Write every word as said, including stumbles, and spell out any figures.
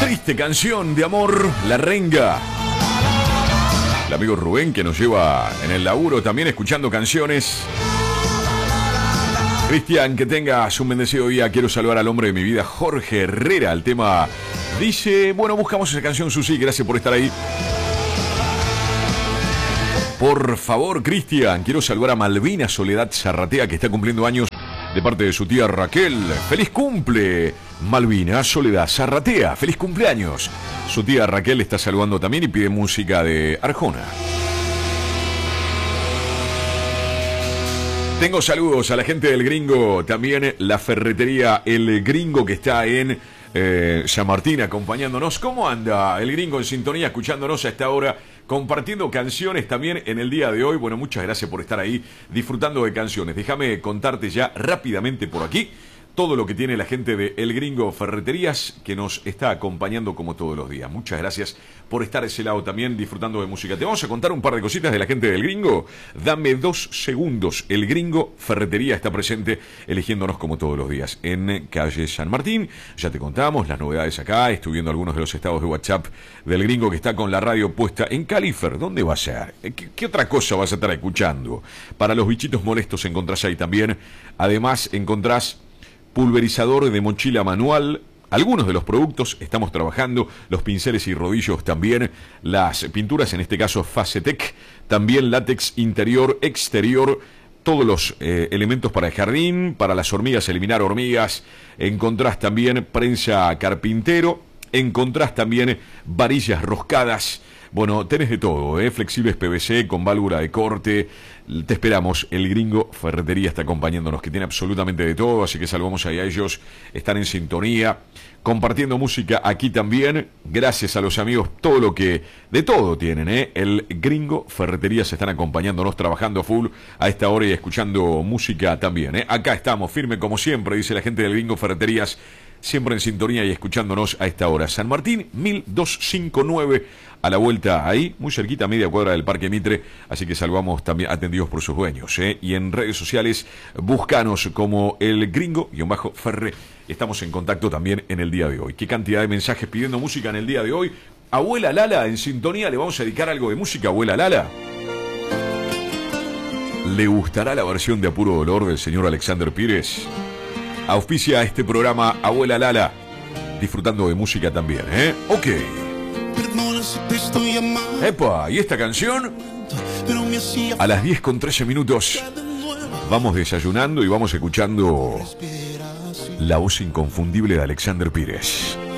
Triste canción de amor, La Renga. El amigo Rubén que nos lleva en el laburo también escuchando canciones. Cristian, que tengas un bendecido día. Quiero saludar al hombre de mi vida, Jorge Herrera. El tema dice, bueno, buscamos esa canción, Susi, gracias por estar ahí. Por favor, Cristian, quiero saludar a Malvina Soledad Zarratea, que está cumpliendo años, de parte de su tía Raquel. ¡Feliz cumple! Malvina Soledad Zarratea, ¡feliz cumpleaños! Su tía Raquel está saludando también y pide música de Arjona. Tengo saludos a la gente del Gringo, también la ferretería El Gringo que está en eh, San Martín acompañándonos. ¿Cómo anda el Gringo en sintonía, escuchándonos a esta hora, compartiendo canciones también en el día de hoy? Bueno, muchas gracias por estar ahí disfrutando de canciones. Déjame contarte ya rápidamente por aquí todo lo que tiene la gente de El Gringo Ferreterías, que nos está acompañando como todos los días. Muchas gracias por estar a ese lado también disfrutando de música. Te vamos a contar un par de cositas de la gente del Gringo. Dame dos segundos. El Gringo Ferretería está presente eligiéndonos como todos los días en calle San Martín. Ya te contamos las novedades acá. Estuve viendo algunos de los estados de WhatsApp del Gringo, que está con la radio puesta en Califer. ¿Dónde va a ser? ¿Qué, qué otra cosa vas a estar escuchando? Para los bichitos molestos encontrás ahí también. Además encontrás pulverizador de mochila manual. Algunos de los productos estamos trabajando, los pinceles y rodillos también, las pinturas, en este caso Facetec, también látex interior, exterior, todos los eh, elementos para el jardín, para las hormigas, eliminar hormigas. Encontrás también prensa carpintero, encontrás también varillas roscadas. Bueno, tenés de todo, ¿eh? Flexibles P V C con válvula de corte. Te esperamos. El Gringo Ferretería está acompañándonos, que tiene absolutamente de todo, así que saludamos ahí a ellos. Están en sintonía, compartiendo música aquí también. Gracias a los amigos, todo lo que, de todo tienen, ¿eh? El Gringo Ferretería se están acompañándonos, trabajando full a esta hora y escuchando música también, ¿eh? Acá estamos, firme como siempre, dice la gente del Gringo Ferreterías, siempre en sintonía y escuchándonos a esta hora. San Martín, mil doscientos cincuenta y nueve, a la vuelta ahí, muy cerquita, media cuadra del Parque Mitre, así que saludamos también, atendidos por sus dueños, ¿eh? Y en redes sociales, búscanos como El Gringo-Ferre. Estamos en contacto también en el día de hoy. ¿Qué cantidad de mensajes pidiendo música en el día de hoy? Abuela Lala en sintonía, ¿le vamos a dedicar algo de música, Abuela Lala? ¿Le gustará la versión de Apuro Dolor del señor Alexander Pires? Auspicia este programa Abuela Lala, disfrutando de música también, ¿eh? Ok. Epa, ¿y esta canción? A las diez con trece minutos vamos desayunando y vamos escuchando la voz inconfundible de Alexander Pires.